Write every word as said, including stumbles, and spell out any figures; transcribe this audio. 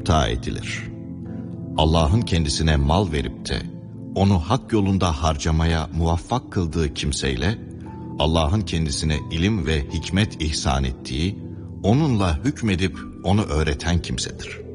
hata edilir. Allah'ın kendisine mal verip de onu hak yolunda harcamaya muvaffak kıldığı kimseyle Allah'ın kendisine ilim ve hikmet ihsan ettiği, onunla hükmedip onu öğreten kimsedir.